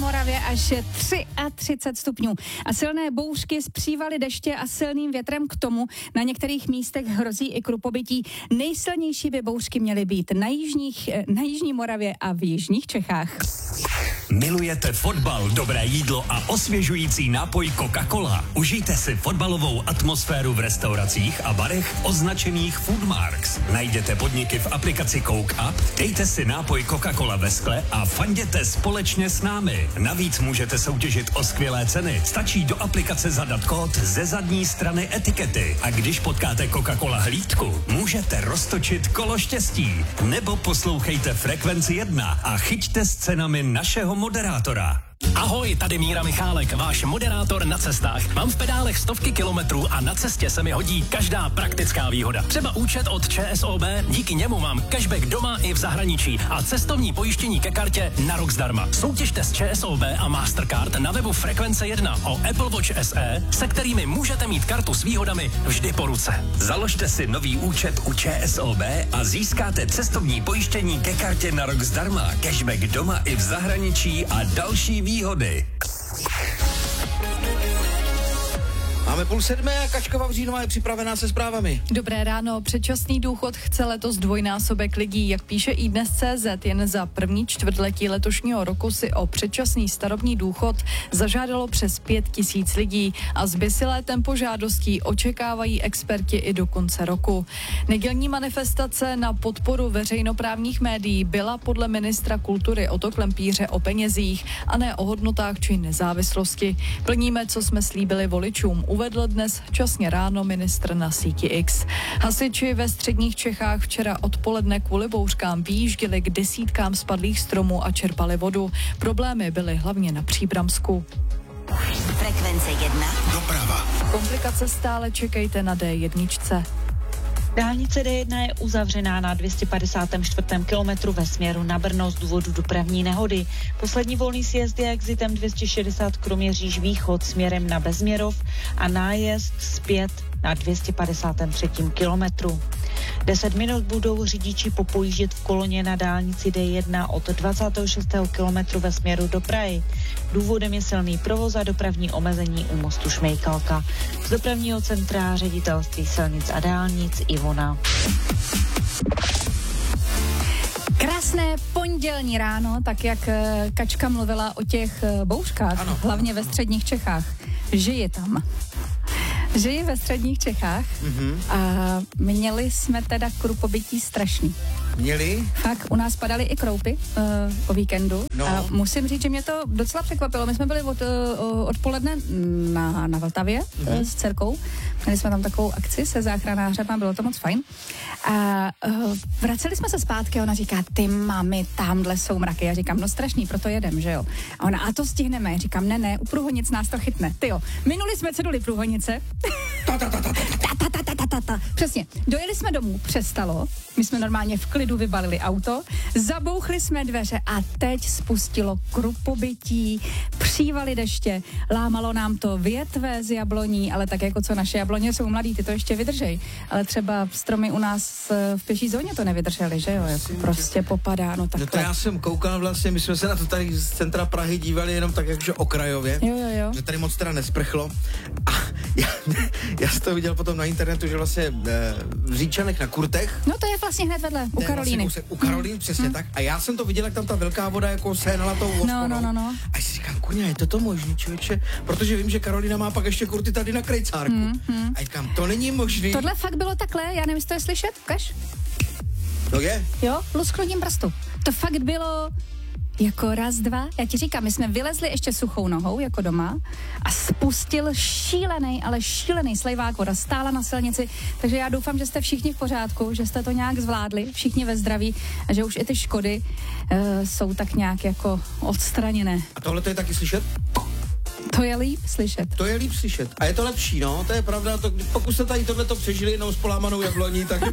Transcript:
Moravě až 33 stupňů. A silné bouřky s přívaly deště a silným větrem k tomu na některých místech hrozí i krupobytí. Nejsilnější by bouřky měly být na jižní Moravě a v jižních Čechách. Milujete fotbal, dobré jídlo a osvěžující nápoj Coca-Cola? Užijte si fotbalovou atmosféru v restauracích a barech označených Foodmarks. Najděte podniky v aplikaci Coke Up, dejte si nápoj Coca-Cola ve skle a fanděte společně s námi. Navíc můžete soutěžit o skvělé ceny. Stačí do aplikace zadat kód ze zadní strany etikety. A když potkáte Coca-Cola hlídku, můžete roztočit kolo štěstí. Nebo poslouchejte Frekvenci 1 a chyťte s cenami našeho moderátora. Ahoj, tady Míra Michálek, váš moderátor na cestách. Mám v pedálech stovky kilometrů a na cestě se mi hodí každá praktická výhoda. Třeba účet od ČSOB, díky němu mám cashback doma i v zahraničí a cestovní pojištění ke kartě na rok zdarma. Soutěžte s ČSOB a Mastercard na webu Frekvence 1 o Apple Watch SE, se kterými můžete mít kartu s výhodami vždy po ruce. Založte si nový účet u ČSOB a získáte cestovní pojištění ke kartě na rok zdarma, cashback doma i v zahraničí a další výhody. Máme 6:30 a Kačka Vavřínová je připravená se zprávami. Dobré ráno. Předčasný důchod chce letos dvojnásobek lidí. Jak píše iDnes.cz, jen za první čtvrtletí letošního roku si o předčasný starobní důchod zažádalo přes 5 000 lidí a zběsilé tempo žádostí očekávají experti i do konce roku. Nedělní manifestace na podporu veřejnoprávních médií byla podle ministra kultury Otto Klempíře o penězích a ne o hodnotách či nezávislosti. Plníme, co jsme slíbili voličům, uvedl dnes časně ráno ministr na síti X. Hasiči ve středních Čechách včera odpoledne kvůli bouřkám vyjížděli k desítkám spadlých stromů a čerpali vodu. Problémy byly hlavně na Příbramsku. Frekvence 1. Doprava. Komplikace stále čekejte na D1. Dálnice D1 je uzavřená na 254. kilometru ve směru na Brno z důvodu dopravní nehody. Poslední volný sjezd je exitem 260 Kroměříž východ směrem na Bezměrov a nájezd zpět na 253. kilometru. 10 minut budou řidiči popojíždět v koloně na dálnici D1 od 26. kilometru ve směru do Prahy. Důvodem je silný provoz a dopravní omezení u mostu Šmejkalka. Z dopravního centra ředitelství silnic a dálnic Ivona. Krásné pondělní ráno, tak jak Kačka mluvila o těch bouřkách, ano, hlavně ve středních Čechách. Žiji ve středních Čechách a měli jsme teda krupobytí strašný. Měli? Fakt, u nás padaly i kroupy o víkendu. No. A musím říct, že mě to docela překvapilo. My jsme byli odpoledne na Vltavě s dcerkou. Měli jsme tam takovou akci se záchranářem, bylo to moc fajn. A vraceli jsme se zpátky a ona říká, ty mami, tamhle jsou mraky. Já říkám, no strašný, proto jedem, že jo. A ona, a to stihneme. Já říkám, ne, u průhonic nás to chytne. Tyjo, minuli jsme ceduli průhonice. Přesně, dojeli jsme domů, přestalo, my jsme normálně v klidu vybalili auto, zabouchli jsme dveře a teď spustilo krupobytí, přívaly deště, lámalo nám to větve z jabloní, ale tak jako co naše jabloně jsou mladý, ty to ještě vydržej, ale třeba stromy u nás v pěší zóně to nevydržely, že jo, jako prostě popadá, no takhle. No to já jsem koukal vlastně, my jsme se na to tady z centra Prahy dívali jenom tak jakože okrajově, jo. Že tady moc teda nesprchlo a já jsem to viděl potom na internetu, že vlastně v Říčanech na Kurtech. No to je vlastně hned vedle, u Karolíny. Vlastně u Karolíny, přesně tak. A já jsem to viděl, jak tam ta velká voda jako sehnala tou hospodou. No. A si říkám, kurňa, je to možný, člověče? Protože vím, že Karolína má pak ještě kurty tady na Krejcárku. A říkám, to není možný. Tohle fakt bylo takhle, já nevím, jestli to je slyšet, ukaž? To je? Jo, lusknutím prstu. To fakt bylo jako raz, dva. Já ti říkám, my jsme vylezli ještě suchou nohou, jako doma, a spustil šílený slejvák, voda stála na silnici, takže já doufám, že jste všichni v pořádku, že jste to nějak zvládli, všichni ve zdraví, a že už i ty škody jsou tak nějak jako odstraněné. A tohle to je taky slyšet? To je líp slyšet. To je líp slyšet. A je to lepší, no, to je pravda, pokud jste tady tohleto přežili jenom s polámanou jabloní, tak